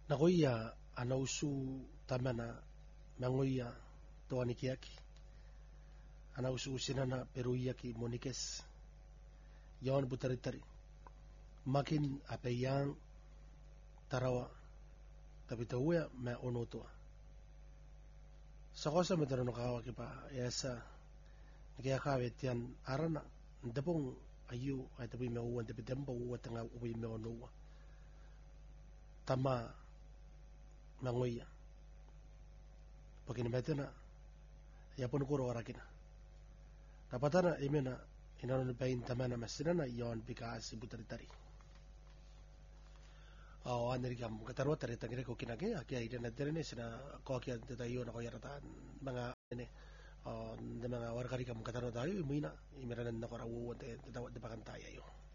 Nagoya anausu tamana mangoya toanikiaki. Anausu sinana peruyaki monikes. Yawan butaritari. Makin apeyang tarawa. Tapi tawuya ma onotua. Sa cosa meterono kawaki pa yasa kaya kawetian arana ndapong ayu ay tabi me uwan tabi tempo uwa tanga uwi me onowa. Tama mangoya. Pagin metena ya pun kuro orakina. Tapatana imena inanon pain tamana masinana yawan pikasi butaritari. Andari kam katarwa tari tangire ko kinage akia ide na tere sina ko akia tetayo na ko yaratan mga ene de mga warkari kam katarwa tayo imina imeranan na ko rawo te tawad de pakantaya yo.